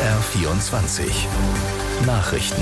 BR24 Nachrichten.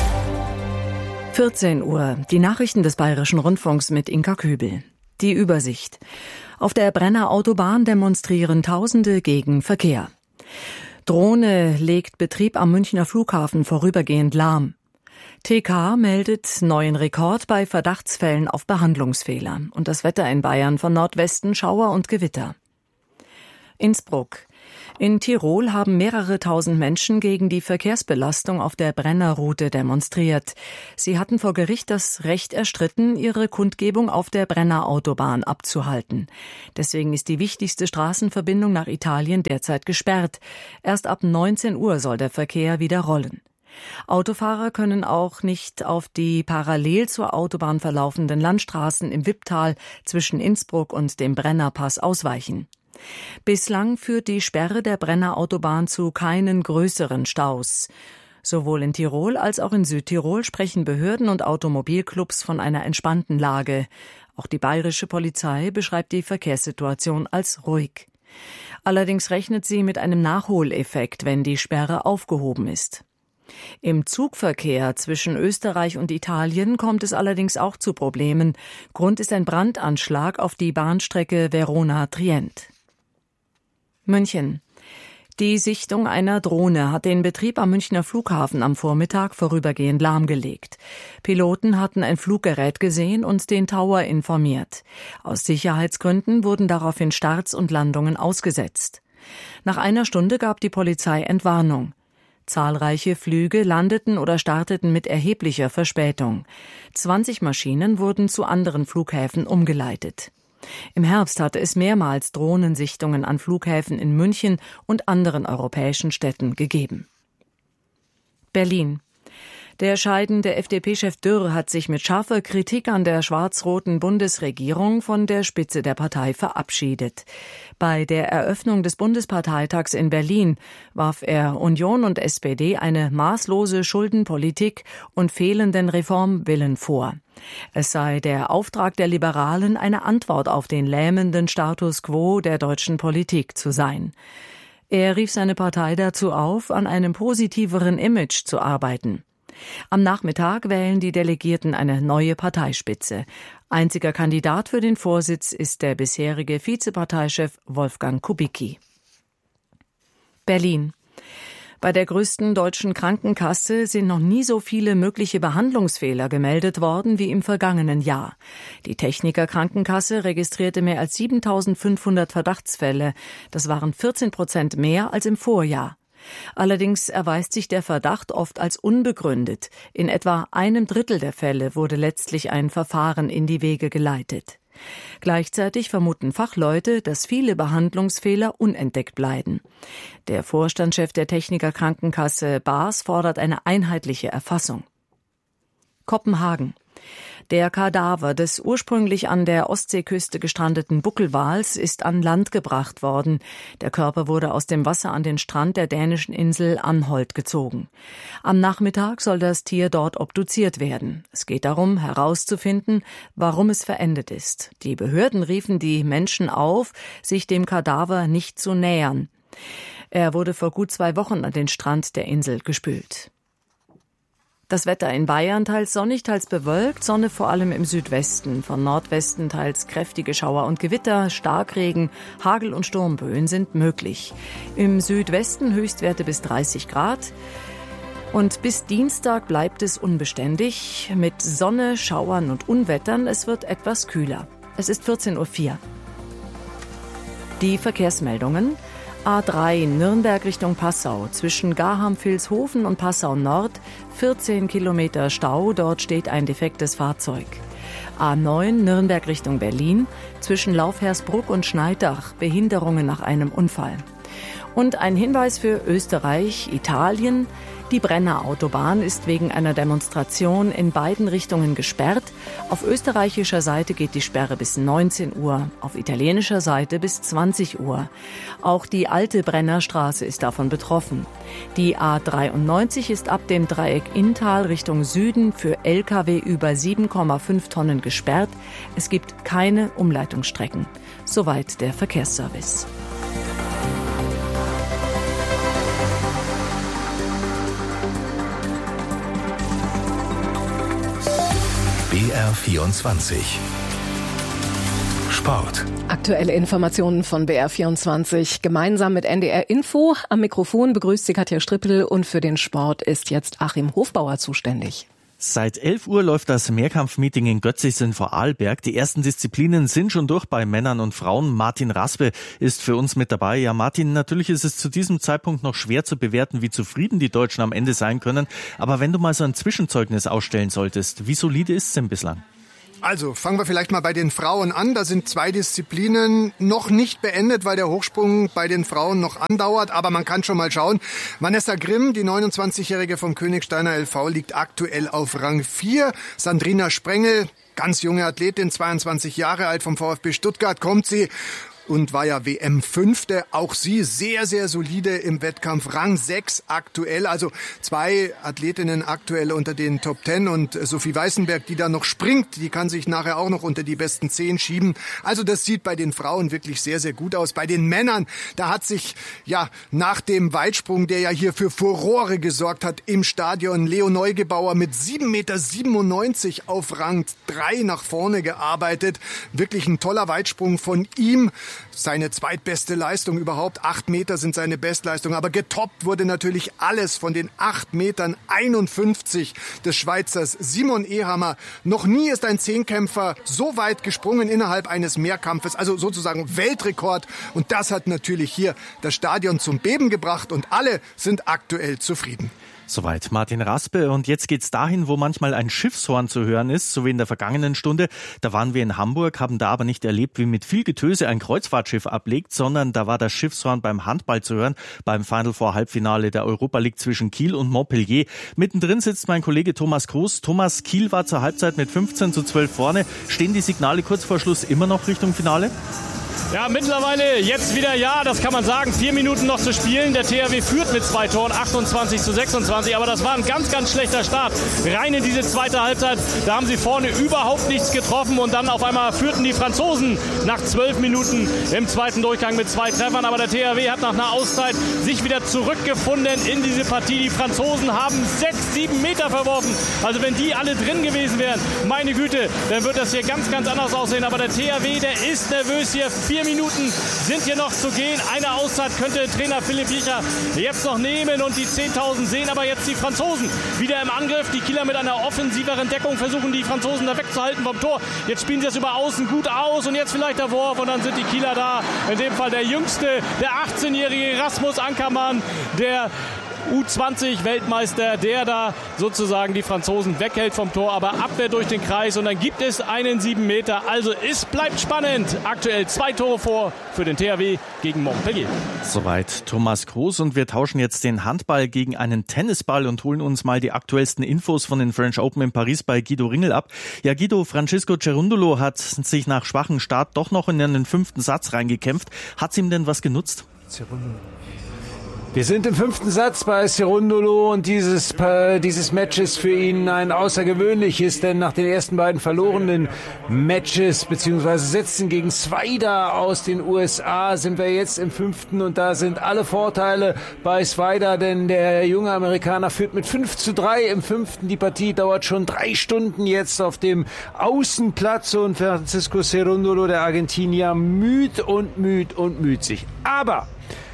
14 Uhr. Die Nachrichten des Bayerischen Rundfunks mit Inka Kübel. Die Übersicht. Auf der Brenner Autobahn demonstrieren Tausende gegen Verkehr. Drohne legt Betrieb am Münchner Flughafen vorübergehend lahm. TK meldet neuen Rekord bei Verdachtsfällen auf Behandlungsfehler. Und das Wetter in Bayern von Nordwesten Schauer und Gewitter. Innsbruck. In Tirol haben mehrere tausend Menschen gegen die Verkehrsbelastung auf der Brennerroute demonstriert. Sie hatten vor Gericht das Recht erstritten, ihre Kundgebung auf der Brennerautobahn abzuhalten. Deswegen ist die wichtigste Straßenverbindung nach Italien derzeit gesperrt. Erst ab 19 Uhr soll der Verkehr wieder rollen. Autofahrer können auch nicht auf die parallel zur Autobahn verlaufenden Landstraßen im Wipptal zwischen Innsbruck und dem Brennerpass ausweichen. Bislang führt die Sperre der Brennerautobahn zu keinen größeren Staus. Sowohl in Tirol als auch in Südtirol sprechen Behörden und Automobilclubs von einer entspannten Lage. Auch die bayerische Polizei beschreibt die Verkehrssituation als ruhig. Allerdings rechnet sie mit einem Nachholeffekt, wenn die Sperre aufgehoben ist. Im Zugverkehr zwischen Österreich und Italien kommt es allerdings auch zu Problemen. Grund ist ein Brandanschlag auf die Bahnstrecke Verona-Trient. München. Die Sichtung einer Drohne hat den Betrieb am Münchner Flughafen am Vormittag vorübergehend lahmgelegt. Piloten hatten ein Fluggerät gesehen und den Tower informiert. Aus Sicherheitsgründen wurden daraufhin Starts und Landungen ausgesetzt. Nach einer Stunde gab die Polizei Entwarnung. Zahlreiche Flüge landeten oder starteten mit erheblicher Verspätung. 20 Maschinen wurden zu anderen Flughäfen umgeleitet. Im Herbst hatte es mehrmals Drohnensichtungen an Flughäfen in München und anderen europäischen Städten gegeben. Berlin. Der scheidende FDP-Chef Dürr hat sich mit scharfer Kritik an der schwarz-roten Bundesregierung von der Spitze der Partei verabschiedet. Bei der Eröffnung des Bundesparteitags in Berlin warf er Union und SPD eine maßlose Schuldenpolitik und fehlenden Reformwillen vor. Es sei der Auftrag der Liberalen, eine Antwort auf den lähmenden Status quo der deutschen Politik zu sein. Er rief seine Partei dazu auf, an einem positiveren Image zu arbeiten. Am Nachmittag wählen die Delegierten eine neue Parteispitze. Einziger Kandidat für den Vorsitz ist der bisherige Vizeparteichef Wolfgang Kubicki. Berlin. Bei der größten deutschen Krankenkasse sind noch nie so viele mögliche Behandlungsfehler gemeldet worden wie im vergangenen Jahr. Die Techniker Krankenkasse registrierte mehr als 7.500 Verdachtsfälle. Das waren 14% mehr als im Vorjahr. Allerdings erweist sich der Verdacht oft als unbegründet. In etwa einem Drittel der Fälle wurde letztlich ein Verfahren in die Wege geleitet. Gleichzeitig vermuten Fachleute, dass viele Behandlungsfehler unentdeckt bleiben. Der Vorstandschef der Techniker Krankenkasse Baas fordert eine einheitliche Erfassung. Kopenhagen. Der Kadaver des ursprünglich an der Ostseeküste gestrandeten Buckelwals ist an Land gebracht worden. Der Körper wurde aus dem Wasser an den Strand der dänischen Insel Anholt gezogen. Am Nachmittag soll das Tier dort obduziert werden. Es geht darum, herauszufinden, warum es verendet ist. Die Behörden riefen die Menschen auf, sich dem Kadaver nicht zu nähern. Er wurde vor gut 2 Wochen an den Strand der Insel gespült. Das Wetter in Bayern teils sonnig, teils bewölkt, Sonne vor allem im Südwesten. Von Nordwesten teils kräftige Schauer und Gewitter, Starkregen, Hagel und Sturmböen sind möglich. Im Südwesten Höchstwerte bis 30 Grad. Und bis Dienstag bleibt es unbeständig mit Sonne, Schauern und Unwettern. Es wird etwas kühler. Es ist 14:04 Uhr. Die Verkehrsmeldungen. A3 Nürnberg Richtung Passau. Zwischen Garham-Vilshofen und Passau Nord 14 Kilometer Stau. Dort steht ein defektes Fahrzeug. A9 Nürnberg Richtung Berlin. Zwischen Laufhersbruck und Schneidach Behinderungen nach einem Unfall. Und ein Hinweis für Österreich, Italien. Die Brennerautobahn ist wegen einer Demonstration in beiden Richtungen gesperrt. Auf österreichischer Seite geht die Sperre bis 19 Uhr, auf italienischer Seite bis 20 Uhr. Auch die alte Brennerstraße ist davon betroffen. Die A93 ist ab dem Dreieck Inntal Richtung Süden für Lkw über 7,5 Tonnen gesperrt. Es gibt keine Umleitungsstrecken. Soweit der Verkehrsservice. BR24 Sport. Aktuelle Informationen von BR24 gemeinsam mit NDR Info. Am Mikrofon begrüßt sie Katja Strippel und für den Sport ist jetzt Achim Hofbauer zuständig. Seit 11 Uhr läuft das Mehrkampfmeeting in Götzis in Vorarlberg. Die ersten Disziplinen sind schon durch bei Männern und Frauen. Martin Raspe ist für uns mit dabei. Ja, Martin, natürlich ist es zu diesem Zeitpunkt noch schwer zu bewerten, wie zufrieden die Deutschen am Ende sein können. Aber wenn du mal so ein Zwischenzeugnis ausstellen solltest, wie solide ist es denn bislang? Also, fangen wir vielleicht mal bei den Frauen an. Da sind 2 Disziplinen noch nicht beendet, weil der Hochsprung bei den Frauen noch andauert. Aber man kann schon mal schauen. Vanessa Grimm, die 29-Jährige vom Königsteiner LV, liegt aktuell auf Rang 4. Sandrina Sprengel, ganz junge Athletin, 22 Jahre alt, vom VfB Stuttgart kommt sie. Und war ja WM-Fünfte. Auch sie sehr, sehr solide im Wettkampf. Rang 6 aktuell. Also 2 Athletinnen aktuell unter den Top 10. Und Sophie Weißenberg, die da noch springt, die kann sich nachher auch noch unter die besten 10 schieben. Also das sieht bei den Frauen wirklich sehr, sehr gut aus. Bei den Männern, da hat sich ja nach dem Weitsprung, der ja hier für Furore gesorgt hat im Stadion, Leo Neugebauer mit 7,97 Meter auf Rang 3 nach vorne gearbeitet. Wirklich ein toller Weitsprung von ihm. Seine zweitbeste Leistung überhaupt. 8 Meter sind seine Bestleistung. Aber getoppt wurde natürlich alles von den 8,51 Metern des Schweizers Simon Ehammer. Noch nie ist ein Zehnkämpfer so weit gesprungen innerhalb eines Mehrkampfes. Also sozusagen Weltrekord. Und das hat natürlich hier das Stadion zum Beben gebracht. Und alle sind aktuell zufrieden. Soweit Martin Raspe. Und jetzt geht's dahin, wo manchmal ein Schiffshorn zu hören ist, so wie in der vergangenen Stunde. Da waren wir in Hamburg, haben da aber nicht erlebt, wie mit viel Getöse ein Kreuzfahrtschiff ablegt, sondern da war das Schiffshorn beim Handball zu hören, beim Final Four Halbfinale der Europa League zwischen Kiel und Montpellier. Mittendrin sitzt mein Kollege Thomas Groß. Thomas, Kiel war zur Halbzeit mit 15:12 vorne. Stehen die Signale kurz vor Schluss immer noch Richtung Finale? Ja, mittlerweile jetzt wieder ja, das kann man sagen. 4 Minuten noch zu spielen. Der THW führt mit 2 Toren, 28:26. Aber das war ein ganz, ganz schlechter Start. Rein in diese zweite Halbzeit. Da haben sie vorne überhaupt nichts getroffen. Und dann auf einmal führten die Franzosen nach 12 Minuten im zweiten Durchgang mit 2 Treffern. Aber der THW hat nach einer Auszeit sich wieder zurückgefunden in diese Partie. Die Franzosen haben 6-7 Meter verworfen. Also wenn die alle drin gewesen wären, meine Güte, dann wird das hier ganz, ganz anders aussehen. Aber der THW, der ist nervös hier. 4 Minuten sind hier noch zu gehen. Eine Auszeit könnte Trainer Philipp Jicher jetzt noch nehmen und die 10.000 sehen aber jetzt die Franzosen wieder im Angriff. Die Kieler mit einer offensiveren Deckung versuchen die Franzosen da wegzuhalten vom Tor. Jetzt spielen sie das über außen gut aus und jetzt vielleicht der Wurf und dann sind die Kieler da. In dem Fall der Jüngste, der 18-jährige Rasmus Ankermann, der U20-Weltmeister, der da sozusagen die Franzosen weghält vom Tor, aber Abwehr durch den Kreis und dann gibt es einen 7 Meter. Also es bleibt spannend. Aktuell 2 Tore vor für den THW gegen Montpellier. Soweit Thomas Groß und wir tauschen jetzt den Handball gegen einen Tennisball und holen uns mal die aktuellsten Infos von den French Open in Paris bei Guido Ringel ab. Ja, Guido, Francisco Cerundolo hat sich nach schwachem Start doch noch in einen 5. Satz reingekämpft. Hat's ihm denn was genutzt? Wir sind im 5. Satz bei Cerundolo und dieses Match ist für ihn ein außergewöhnliches, denn nach den ersten beiden verlorenen Matches bzw. Sätzen gegen Swider aus den USA sind wir jetzt im 5. und da sind alle Vorteile bei Swider, denn der junge Amerikaner führt mit 5:3 im 5. Die Partie dauert schon 3 Stunden jetzt auf dem Außenplatz und Francisco Cerundolo, der Argentinier, müd sich. Aber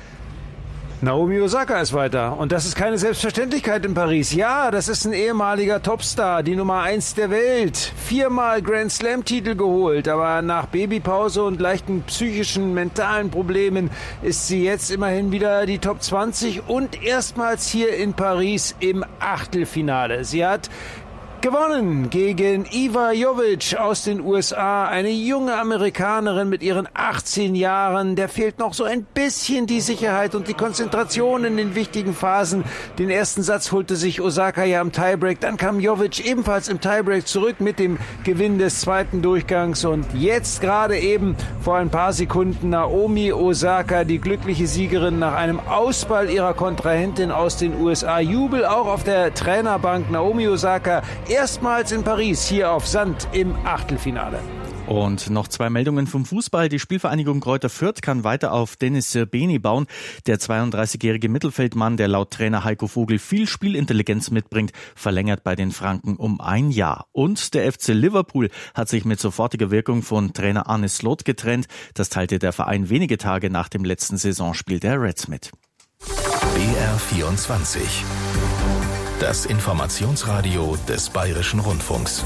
Naomi Osaka ist weiter und das ist keine Selbstverständlichkeit in Paris. Ja, das ist ein ehemaliger Topstar, die Nummer 1 der Welt. 4-mal Grand Slam Titel geholt, aber nach Babypause und leichten psychischen, mentalen Problemen ist sie jetzt immerhin wieder die Top 20 und erstmals hier in Paris im Achtelfinale. Sie hat gewonnen gegen Iva Jovic aus den USA, eine junge Amerikanerin mit ihren 18 Jahren. Der fehlt noch so ein bisschen die Sicherheit und die Konzentration in den wichtigen Phasen. Den ersten Satz holte sich Osaka ja im Tiebreak, dann kam Jovic ebenfalls im Tiebreak zurück mit dem Gewinn des zweiten Durchgangs und jetzt gerade eben vor ein paar Sekunden Naomi Osaka, die glückliche Siegerin nach einem Ausball ihrer Kontrahentin aus den USA. Jubel auch auf der Trainerbank. Naomi Osaka erstmals in Paris hier auf Sand im Achtelfinale. Und noch 2 Meldungen vom Fußball. Die Spielvereinigung Greuther Fürth kann weiter auf Dennis Serbeni bauen. Der 32-jährige Mittelfeldmann, der laut Trainer Heiko Vogel viel Spielintelligenz mitbringt, verlängert bei den Franken um 1 Jahr. Und der FC Liverpool hat sich mit sofortiger Wirkung von Trainer Arne Slot getrennt. Das teilte der Verein wenige Tage nach dem letzten Saisonspiel der Reds mit. BR24. Das Informationsradio des Bayerischen Rundfunks.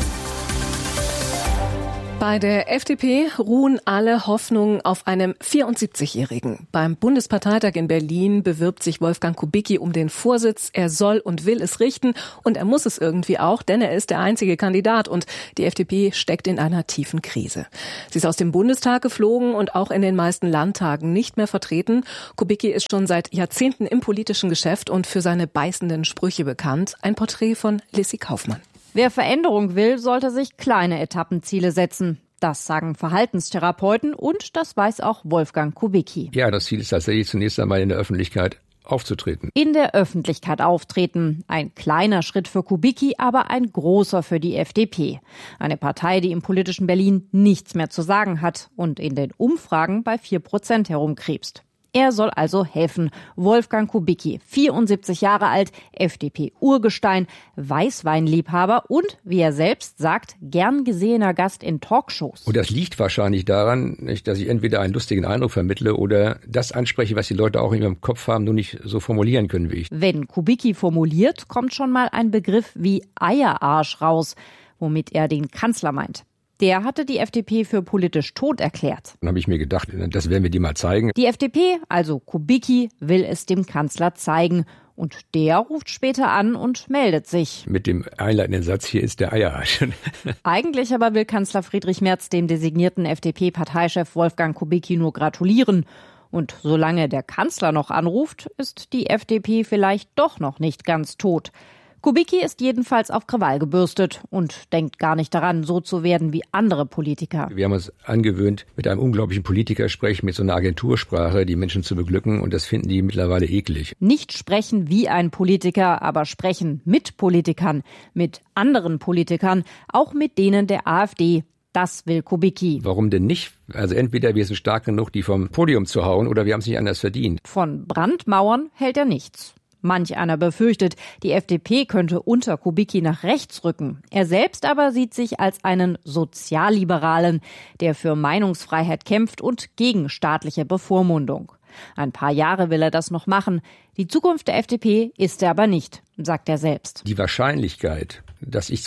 Bei der FDP ruhen alle Hoffnungen auf einem 74-Jährigen. Beim Bundesparteitag in Berlin bewirbt sich Wolfgang Kubicki um den Vorsitz. Er soll und will es richten und er muss es irgendwie auch, denn er ist der einzige Kandidat und die FDP steckt in einer tiefen Krise. Sie ist aus dem Bundestag geflogen und auch in den meisten Landtagen nicht mehr vertreten. Kubicki ist schon seit Jahrzehnten im politischen Geschäft und für seine beißenden Sprüche bekannt. Ein Porträt von Lissy Kaufmann. Wer Veränderung will, sollte sich kleine Etappenziele setzen. Das sagen Verhaltenstherapeuten und das weiß auch Wolfgang Kubicki. Ja, das Ziel ist tatsächlich zunächst einmal in der Öffentlichkeit aufzutreten. In der Öffentlichkeit auftreten. Ein kleiner Schritt für Kubicki, aber ein großer für die FDP. Eine Partei, die im politischen Berlin nichts mehr zu sagen hat und in den Umfragen bei 4% herumkrebst. Er soll also helfen. Wolfgang Kubicki, 74 Jahre alt, FDP-Urgestein, Weißweinliebhaber und, wie er selbst sagt, gern gesehener Gast in Talkshows. Und das liegt wahrscheinlich daran, dass ich entweder einen lustigen Eindruck vermittle oder das anspreche, was die Leute auch in ihrem Kopf haben, nur nicht so formulieren können wie ich. Wenn Kubicki formuliert, kommt schon mal ein Begriff wie Eierarsch raus, womit er den Kanzler meint. Der hatte die FDP für politisch tot erklärt. Dann habe ich mir gedacht, das werden wir dir mal zeigen. Die FDP, also Kubicki, will es dem Kanzler zeigen. Und der ruft später an und meldet sich. Mit dem einleitenden Satz, hier ist der Eierarsch. Eigentlich aber will Kanzler Friedrich Merz dem designierten FDP-Parteichef Wolfgang Kubicki nur gratulieren. Und solange der Kanzler noch anruft, ist die FDP vielleicht doch noch nicht ganz tot. Kubicki ist jedenfalls auf Krawall gebürstet und denkt gar nicht daran, so zu werden wie andere Politiker. Wir haben uns angewöhnt, mit einem unglaublichen Politikersprech, mit so einer Agentursprache, die Menschen zu beglücken und das finden die mittlerweile eklig. Nicht sprechen wie ein Politiker, aber sprechen mit Politikern, mit anderen Politikern, auch mit denen der AfD. Das will Kubicki. Warum denn nicht? Also entweder wir sind stark genug, die vom Podium zu hauen, oder wir haben es nicht anders verdient. Von Brandmauern hält er nichts. Manch einer befürchtet, die FDP könnte unter Kubicki nach rechts rücken. Er selbst aber sieht sich als einen Sozialliberalen, der für Meinungsfreiheit kämpft und gegen staatliche Bevormundung. Ein paar Jahre will er das noch machen. Die Zukunft der FDP ist er aber nicht, sagt er selbst. Die Wahrscheinlichkeit, dass ich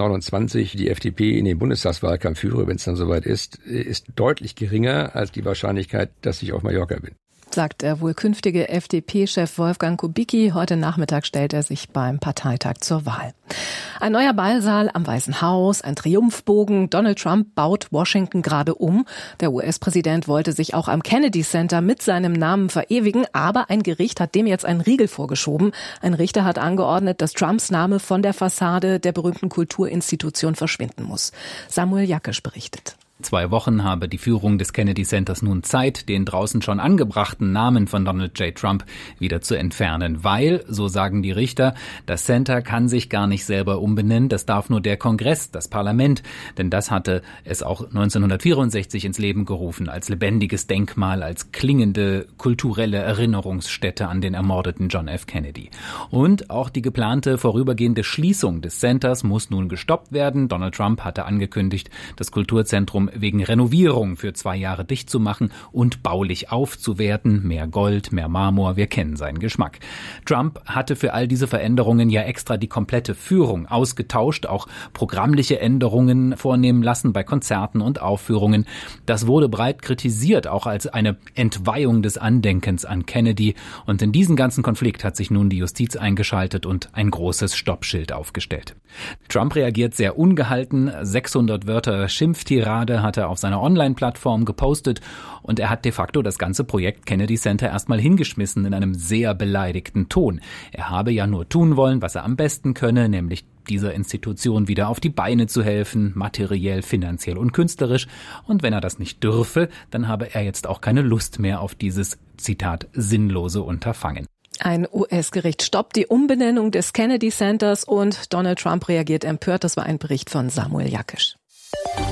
2029 die FDP in den Bundestagswahlkampf führe, wenn es dann soweit ist deutlich geringer als die Wahrscheinlichkeit, dass ich auf Mallorca bin. Sagt der wohl künftige FDP-Chef Wolfgang Kubicki. Heute Nachmittag stellt er sich beim Parteitag zur Wahl. Ein neuer Ballsaal am Weißen Haus, ein Triumphbogen. Donald Trump baut Washington gerade um. Der US-Präsident wollte sich auch am Kennedy Center mit seinem Namen verewigen, aber ein Gericht hat dem jetzt einen Riegel vorgeschoben. Ein Richter hat angeordnet, dass Trumps Name von der Fassade der berühmten Kulturinstitution verschwinden muss. Samuel Jackisch berichtet. 2 Wochen habe die Führung des Kennedy Centers nun Zeit, den draußen schon angebrachten Namen von Donald J. Trump wieder zu entfernen, weil, so sagen die Richter, das Center kann sich gar nicht selber umbenennen, das darf nur der Kongress, das Parlament, denn das hatte es auch 1964 ins Leben gerufen, als lebendiges Denkmal, als klingende kulturelle Erinnerungsstätte an den ermordeten John F. Kennedy. Und auch die geplante vorübergehende Schließung des Centers muss nun gestoppt werden. Donald Trump hatte angekündigt, das Kulturzentrum wegen Renovierung für 2 Jahre dicht zu machen und baulich aufzuwerten. Mehr Gold, mehr Marmor, wir kennen seinen Geschmack. Trump hatte für all diese Veränderungen ja extra die komplette Führung ausgetauscht, auch programmliche Änderungen vornehmen lassen bei Konzerten und Aufführungen. Das wurde breit kritisiert, auch als eine Entweihung des Andenkens an Kennedy. Und in diesen ganzen Konflikt hat sich nun die Justiz eingeschaltet und ein großes Stoppschild aufgestellt. Trump reagiert sehr ungehalten. 600 Wörter Schimpftirade hat er auf seiner Online-Plattform gepostet und er hat de facto das ganze Projekt Kennedy Center erstmal hingeschmissen in einem sehr beleidigten Ton. Er habe ja nur tun wollen, was er am besten könne, nämlich dieser Institution wieder auf die Beine zu helfen, materiell, finanziell und künstlerisch. Und wenn er das nicht dürfe, dann habe er jetzt auch keine Lust mehr auf dieses, Zitat, sinnlose Unterfangen. Ein US-Gericht stoppt die Umbenennung des Kennedy Centers und Donald Trump reagiert empört. Das war ein Bericht von Samuel Jackisch.